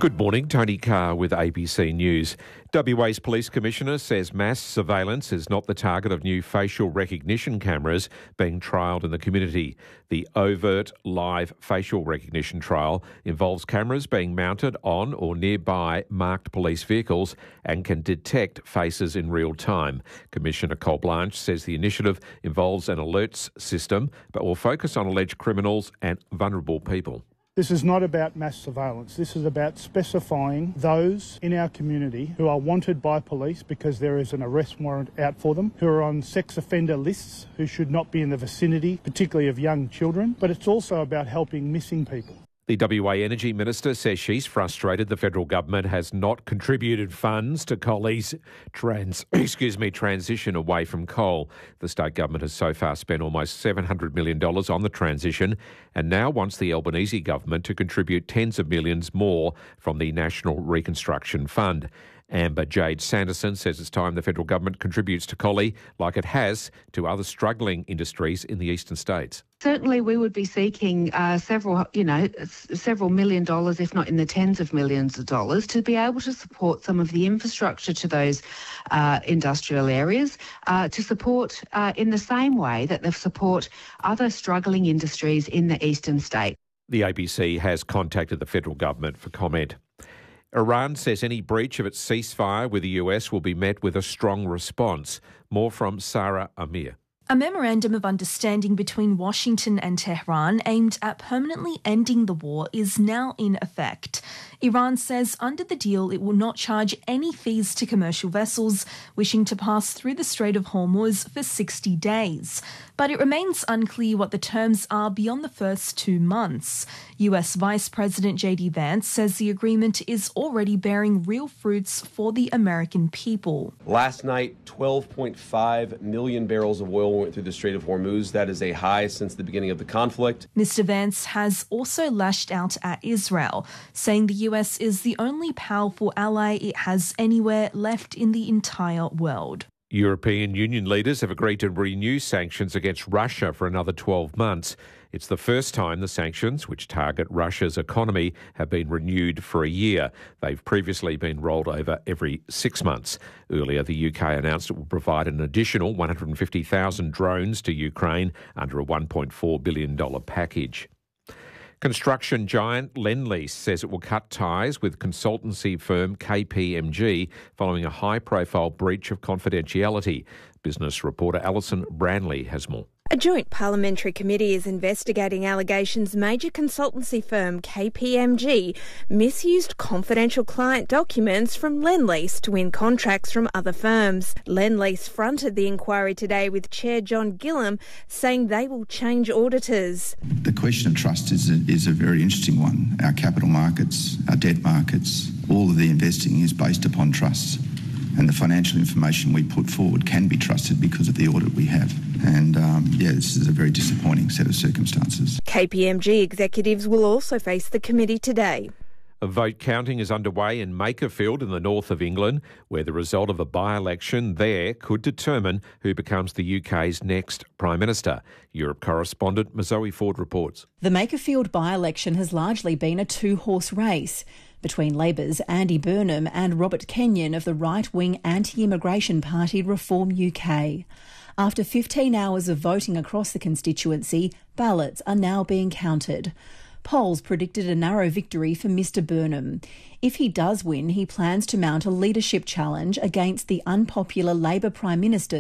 Good morning, Tony Carr with ABC News. WA's Police Commissioner says mass surveillance is not the target of new facial recognition cameras being trialled in the community. The overt live facial recognition trial involves cameras being mounted on or nearby marked police vehicles and can detect faces in real time. Commissioner Col Blanche says the initiative involves an alerts system but will focus on alleged criminals and vulnerable people. This is not about mass surveillance. This is about specifying those in our community who are wanted by police because there is an arrest warrant out for them, who are on sex offender lists, who should not be in the vicinity, particularly of young children. But it's also about helping missing people. The WA Energy Minister says she's frustrated the federal government has not contributed funds to Coley's transition away from coal. The state government has so far spent almost $700 million on the transition and now wants the Albanese government to contribute tens of millions more from the National Reconstruction Fund. Amber Jade Sanderson says it's time the federal government contributes to Coley like it has to other struggling industries in the eastern states. Certainly we would be seeking several million dollars, if not in the tens of millions of dollars, to be able to support some of the infrastructure to those industrial areas, to support in the same way that they support other struggling industries in the eastern state. The ABC has contacted the federal government for comment. Iran says any breach of its ceasefire with the US will be met with a strong response. More from Sarah Amir. A memorandum of understanding between Washington and Tehran aimed at permanently ending the war is now in effect. Iran says under the deal it will not charge any fees to commercial vessels wishing to pass through the Strait of Hormuz for 60 days. But it remains unclear what the terms are beyond the first 2 months. US Vice President J.D. Vance says the agreement is already bearing real fruits for the American people. Last night, 12.5 million barrels of oil went through the Strait of Hormuz. That is a high since the beginning of the conflict. Mr. Vance has also lashed out at Israel, saying the US is the only powerful ally it has anywhere left in the entire world. European Union leaders have agreed to renew sanctions against Russia for another 12 months. It's the first time the sanctions, which target Russia's economy, have been renewed for a year. They've previously been rolled over every 6 months. Earlier, the UK announced it will provide an additional 150,000 drones to Ukraine under a $1.4 billion package. Construction giant Lendlease says it will cut ties with consultancy firm KPMG following a high-profile breach of confidentiality. Business reporter Alison Branley has more. A joint parliamentary committee is investigating allegations major consultancy firm KPMG misused confidential client documents from Lendlease to win contracts from other firms. Lendlease fronted the inquiry today with Chair John Gillam, saying they will change auditors. The question of trust is a very interesting one. Our capital markets, our debt markets, all of the investing is based upon trust. And the financial information we put forward can be trusted because of the audit we have. And this is a very disappointing set of circumstances. KPMG executives will also face the committee today. A vote counting is underway in Makerfield in the north of England, where the result of a by-election there could determine who becomes the UK's next Prime Minister. Europe correspondent Mazoe Ford reports. The Makerfield by-election has largely been a two-horse race between Labor's Andy Burnham and Robert Kenyon of the right-wing anti-immigration party Reform UK. After 15 hours of voting across the constituency, ballots are now being counted. Polls predicted a narrow victory for Mr Burnham. If he does win, he plans to mount a leadership challenge against the unpopular Labor Prime Minister